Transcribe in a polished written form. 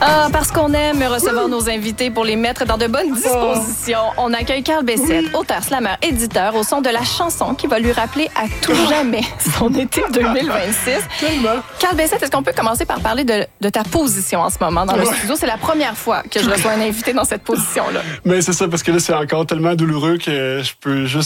Ah, parce qu'on aime recevoir nos invités pour les mettre dans de bonnes dispositions. On accueille Carl Bessette, auteur, slammer, éditeur, au son de la chanson qui va lui rappeler à tout jamais son été 2026. Carl Bessette, est-ce qu'on peut commencer par parler de ta position en ce moment dans le studio? C'est la première fois que je reçois un invité dans cette position-là. Mais c'est ça, parce que là, c'est encore tellement douloureux que je peux juste